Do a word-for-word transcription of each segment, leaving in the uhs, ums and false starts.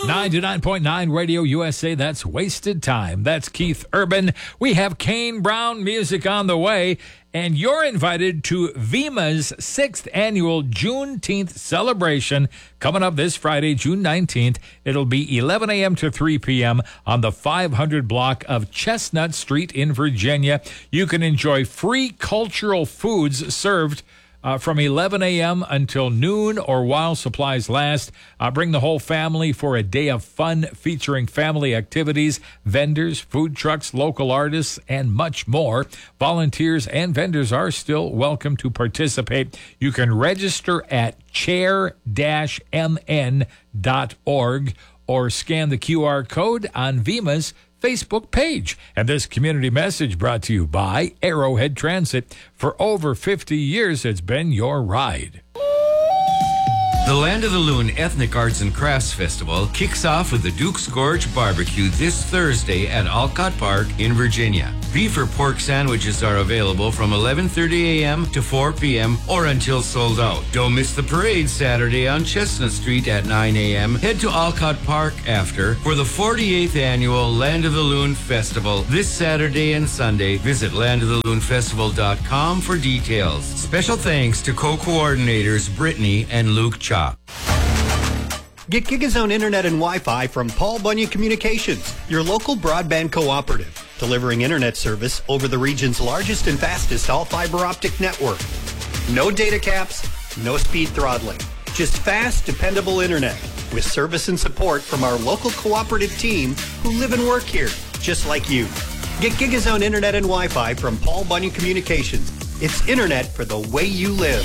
ninety-nine point nine Radio U S A, that's Wasted Time. That's Keith Urban. We have Kane Brown music on the way, and you're invited to VEMA's sixth annual Juneteenth celebration coming up this Friday, June nineteenth. It'll be eleven a.m. to three p.m. on the five hundred block of Chestnut Street in Virginia. You can enjoy free cultural foods served Uh, from eleven a.m. until noon or while supplies last. Uh, bring the whole family for a day of fun featuring family activities, vendors, food trucks, local artists, and much more. Volunteers and vendors are still welcome to participate. You can register at chair dash m n dot org or scan the Q R code on VEMA's Facebook page. And this community message brought to you by Arrowhead Transit. For over fifty years, it's been your ride. The Land of the Loon Ethnic Arts and Crafts Festival kicks off with the Duke's Gorge Barbecue this Thursday at Alcott Park in Virginia. Beef or pork sandwiches are available from eleven thirty a.m. to four p.m. or until sold out. Don't miss the parade Saturday on Chestnut Street at nine a.m. Head to Alcott Park after for the forty-eighth Annual Land of the Loon Festival this Saturday and Sunday. Visit land of the loon festival dot com for details. Special thanks to co-coordinators Brittany and Luke Chop. Get GigaZone Internet and Wi-Fi from Paul Bunyan Communications, your local broadband cooperative, delivering internet service over the region's largest and fastest all-fiber optic network. No data caps, no speed throttling, just fast, dependable internet with service and support from our local cooperative team who live and work here, just like you. Get GigaZone Internet and Wi-Fi from Paul Bunyan Communications. It's internet for the way you live.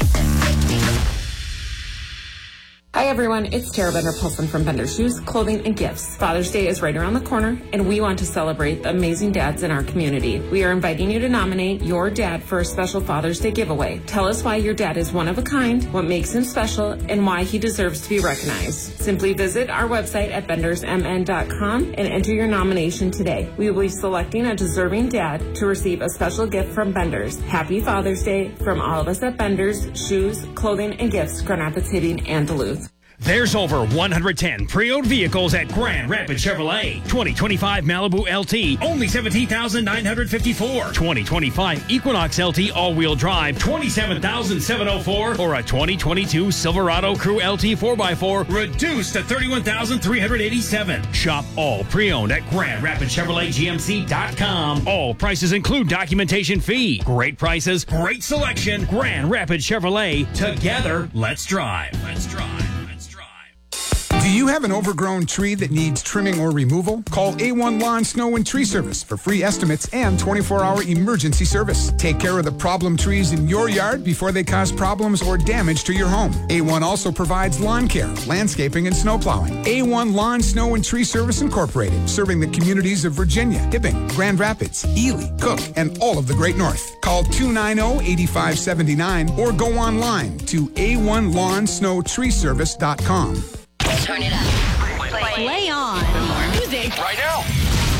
Hi everyone, it's Tara Bender-Pulson from Bender Shoes, Clothing, and Gifts. Father's Day is right around the corner, and we want to celebrate the amazing dads in our community. We are inviting you to nominate your dad for a special Father's Day giveaway. Tell us why your dad is one of a kind, what makes him special, and why he deserves to be recognized. Simply visit our website at benders m n dot com and enter your nomination today. We will be selecting a deserving dad to receive a special gift from Benders. Happy Father's Day from all of us at Benders, Shoes, Clothing, and Gifts, Grand Rapids Hitting, and Duluth. There's over one hundred ten pre-owned vehicles at Grand Rapids Chevrolet. twenty twenty-five Malibu L T, only seventeen thousand nine hundred fifty-four dollars. twenty twenty-five Equinox L T all-wheel drive, twenty-seven thousand seven hundred four dollars. Or a twenty twenty-two Silverado Crew L T four by four, reduced to thirty-one thousand three hundred eighty-seven dollars. Shop all pre-owned at Grand Rapids Chevrolet G M C dot com. All prices include documentation fee. Great prices, great selection. Grand Rapids Chevrolet. Together, let's drive. Let's drive. Do you have an overgrown tree that needs trimming or removal? Call A one Lawn, Snow, and Tree Service for free estimates and twenty-four hour emergency service. Take care of the problem trees in your yard before they cause problems or damage to your home. A one also provides lawn care, landscaping, and snow plowing. A one Lawn, Snow, and Tree Service Incorporated, serving the communities of Virginia, Hibbing, Grand Rapids, Ely, Cook, and all of the Great North. Call two nine zero, eight five seven nine or go online to A one lawn snow tree service dot com. Turn it up. Play, Play on. Music. Right now.